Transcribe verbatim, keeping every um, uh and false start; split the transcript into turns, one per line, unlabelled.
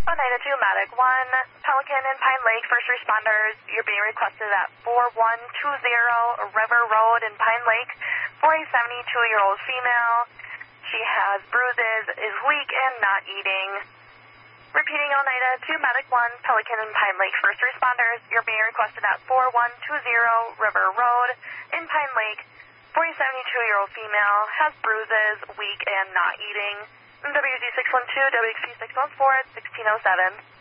Oneida two, Medic one, Pelican and Pine Lake, first responders, you're being requested at four one two zero River Road in Pine Lake for a seventy-two-year-old female. She has bruises, is weak, and not eating. Repeating, Oneida two, Medic one, Pelican and Pine Lake, first responders, you're being requested at four one two zero River Road in Pine Lake for a seventy-two-year-old female, has bruises, weak, and not eating. W Z six one two, W X P six one four at sixteen oh seven.